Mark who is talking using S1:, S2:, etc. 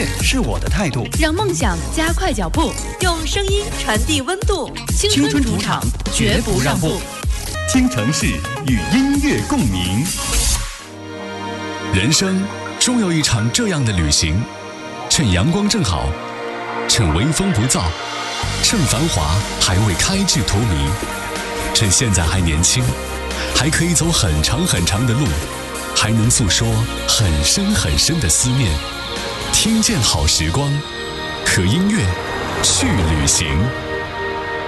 S1: 是我的态度，
S2: 让梦想加快脚步，
S3: 用声音传递温度。
S2: 青春主场绝不让步。
S1: 听城市与音乐共鸣。
S4: 人生终有一场这样的旅行，趁阳光正好，趁微风不燥，趁繁华还未开至荼蘼，趁现在还年轻，还可以走很长很长的路，还能诉说很深很深的思念。听见好时光，和音乐去旅行。